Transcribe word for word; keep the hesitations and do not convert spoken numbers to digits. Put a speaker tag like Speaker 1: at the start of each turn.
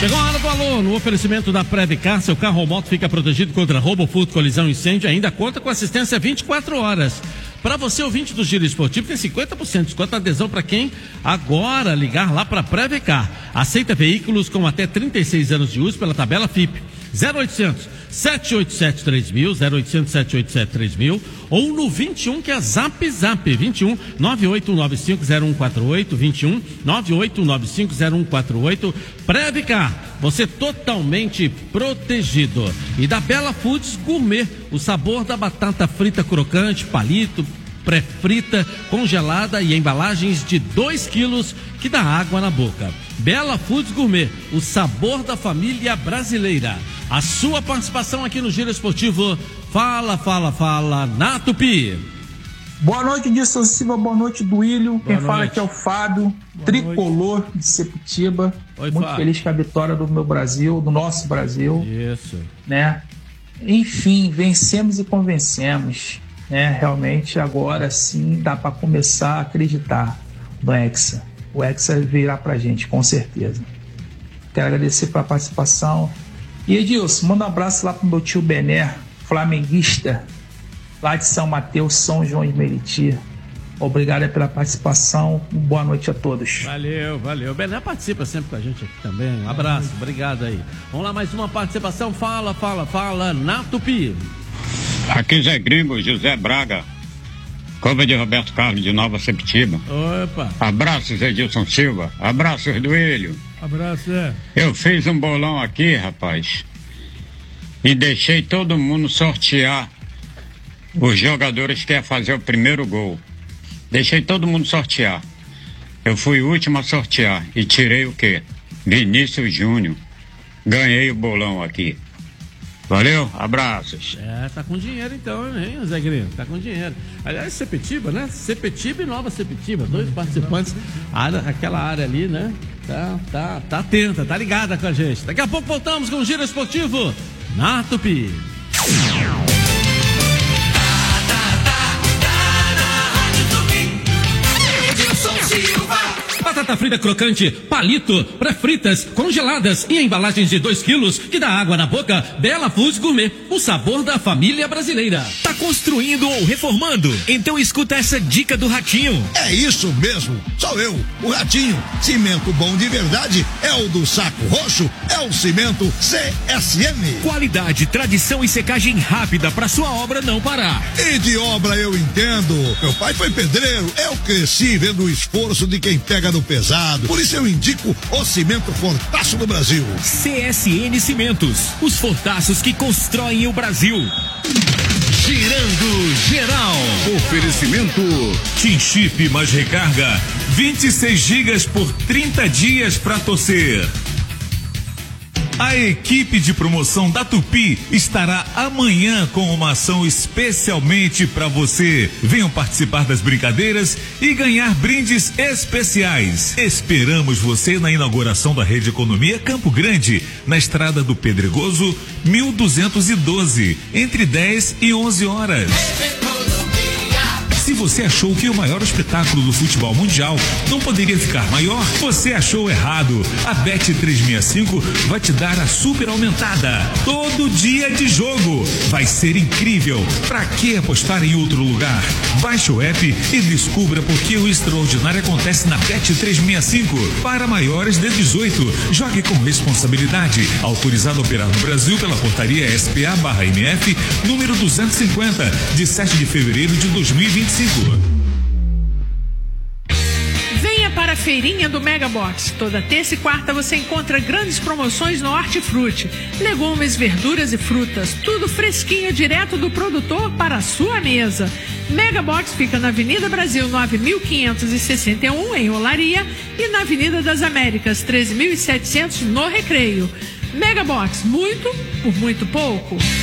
Speaker 1: Chegou a hora do alô, no oferecimento da Previcar, seu carro ou moto fica protegido contra roubo, furto, colisão, incêndio, ainda conta com assistência vinte e quatro horas. Para você, ouvinte do Giro Esportivo, tem cinquenta por cento de desconto, adesão para quem agora ligar lá para a Previcar. Aceita veículos com até trinta e seis anos de uso pela tabela F I P. zero oitocentos, sete oito sete, três mil, zero oitocentos, sete oito sete, três mil, ou no vinte e um, que é Zap Zap, vinte e um, nove oito nove cinco, zero um quatro oito, vinte e um, nove oito nove cinco, zero um quatro oito. Previcar, você totalmente protegido. E da Bela Foods Gourmet, o sabor da batata frita crocante, palito, pré-frita, congelada e embalagens de dois quilos que dá água na boca. Bela Foods Gourmet, o sabor da família brasileira. A sua participação aqui no Giro Esportivo. Fala, fala, fala, na Tupi.
Speaker 2: Boa noite, Edson Silva, boa noite, Duílio. Quem
Speaker 1: noite.
Speaker 2: fala aqui é o Fábio, boa tricolor noite. De Sepetiba.
Speaker 1: Oi,
Speaker 2: muito
Speaker 1: Fábio.
Speaker 2: Feliz com a vitória do meu Brasil, do nosso Brasil.
Speaker 1: Isso.
Speaker 2: Né? Enfim, vencemos e convencemos. Né? Realmente agora sim dá para começar a acreditar no Hexa. O Hexa virá pra gente, com certeza. Quero agradecer pela participação. E Edilson, manda um abraço lá pro meu tio Bené, flamenguista, lá de São Mateus, São João de Meriti. Obrigado pela participação. Boa noite a todos.
Speaker 1: Valeu, valeu. O Bené participa sempre com a gente aqui também. Um abraço, obrigado aí. Vamos lá, mais uma participação. Fala, fala, fala, na Tupi.
Speaker 3: Aqui Zé Gringo, José Braga, Cova de Roberto Carlos de Nova Sepetiba.
Speaker 1: Opa.
Speaker 3: Abraços, Edilson Silva. Abraços, Duílio.
Speaker 1: Abraço, Zé.
Speaker 3: Eu fiz um bolão aqui, rapaz, e deixei todo mundo sortear os jogadores que iam fazer o primeiro gol. Deixei todo mundo sortear. Eu fui o último a sortear e tirei o quê? Vinícius Júnior. Ganhei o bolão aqui. Valeu, abraços.
Speaker 1: É, tá com dinheiro então, hein, Zé Grilo? Tá com dinheiro. Aliás, Sepetiba, né? Sepetiba e Nova Sepetiba, dois participantes. Área, aquela área ali, né? Tá, tá, tá atenta, tá ligada com a gente. Daqui a pouco voltamos com o Giro Esportivo na Tupi. Batata frita crocante, palito, pré-fritas, congeladas e embalagens de dois quilos que dá água na boca. Bela Foods Gourmet, o sabor da família brasileira.
Speaker 4: Tá construindo ou reformando? Então escuta essa dica do Ratinho.
Speaker 5: É isso mesmo, sou eu, o Ratinho. Cimento bom de verdade é o do Saco Roxo, é o cimento C S M.
Speaker 4: Qualidade, tradição e secagem rápida para sua obra não parar.
Speaker 5: E de obra eu entendo. Meu pai foi pedreiro, eu cresci vendo o esforço de quem pega no pesado. Por isso eu indico o cimento Fortaço do Brasil.
Speaker 4: C S N Cimentos, os fortaços que constroem o Brasil. Girando Geral. Oferecimento Tim Chip mais recarga, vinte e seis gigas por trinta dias para torcer. A equipe de promoção da Tupi estará amanhã com uma ação especialmente para você. Venham participar das brincadeiras e ganhar brindes especiais. Esperamos você na inauguração da Rede Economia Campo Grande, na Estrada do Pedregoso, mil duzentos e doze, entre dez e onze horas. Se você achou que o maior espetáculo do futebol mundial não poderia ficar maior, você achou errado. A Bet trezentos e sessenta e cinco vai te dar a super aumentada. Todo dia de jogo. Vai ser incrível. Pra que apostar em outro lugar? Baixe o app e descubra por que o extraordinário acontece na Bet trezentos e sessenta e cinco. Para maiores de dezoito, jogue com responsabilidade. Autorizado a operar no Brasil pela portaria S P A barra M F, número duzentos e cinquenta, de sete de fevereiro de dois mil e vinte e cinco.
Speaker 6: Venha para a feirinha do Megabox. Toda terça e quarta você encontra grandes promoções no Hortifruti. Legumes, verduras e frutas. Tudo fresquinho, direto do produtor para a sua mesa. Megabox fica na Avenida Brasil nove mil quinhentos e sessenta e um, em Olaria, e na Avenida das Américas treze mil e setecentos, no Recreio. Megabox, muito por muito pouco.